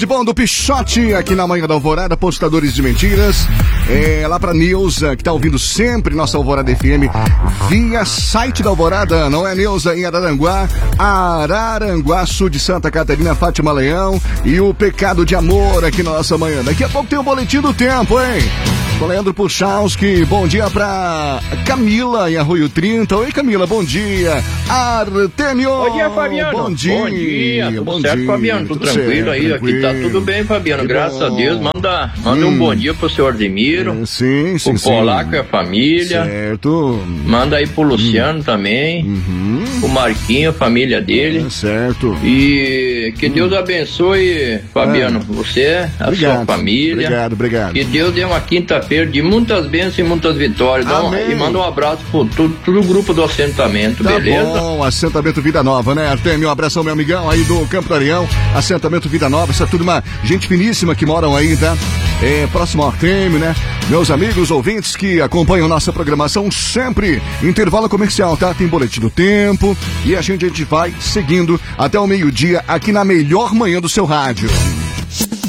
De bom do Pichote, aqui na manhã da Alvorada, Postadores de Mentiras. Lá pra Neuza, que tá ouvindo sempre nossa Alvorada FM via site da Alvorada, não é, Neuza? Em Araranguá, sul de Santa Catarina, Fátima Leão. E o Pecado de Amor aqui na nossa manhã. Daqui a pouco tem o Boletim do Tempo, hein? Com Leandro Puchalski, bom dia pra Camila em Arroio 30. Oi, Camila, bom dia. Artêmio. Bom dia, Fabiano. Bom dia. Bom dia. Tudo bom certo, dia. Fabiano? Tudo tranquilo certo, aí? tranquilo. Aqui tá tudo bem, Fabiano. Graças a Deus. Manda um bom dia pro seu Ardemiro. Sim. O Polaco e a família. Certo. Manda aí pro Luciano também. O Marquinho, a família dele. Certo. E que Deus abençoe, Fabiano, você, a sua família. Obrigado. Que Deus dê uma quinta-feira de muitas bênçãos e muitas vitórias. E manda um abraço pro todo o grupo do assentamento, tá beleza? Bom, assentamento Vida Nova, né, Artêmio? Um abração, meu amigão aí do Campo do Areião, assentamento Vida Nova, essa turma, gente finíssima que moram aí, tá? Próximo ao Artêmio, né? Meus amigos ouvintes que acompanham nossa programação sempre, intervalo comercial, tá? Tem Boletim do Tempo e a gente vai seguindo até o meio-dia aqui na melhor manhã do seu rádio.